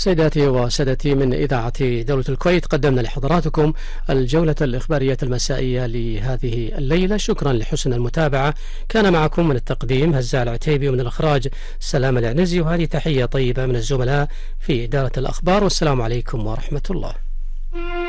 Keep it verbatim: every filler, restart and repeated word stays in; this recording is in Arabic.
سيداتي وسادتي، من إذاعة دولة الكويت قدمنا لحضراتكم الجولة الإخبارية المسائية لهذه الليلة. شكرا لحسن المتابعة. كان معكم من التقديم هزال عتيبي، ومن الإخراج سلام العنزي، وهذه تحية طيبة من الزملاء في إدارة الأخبار، والسلام عليكم ورحمة الله.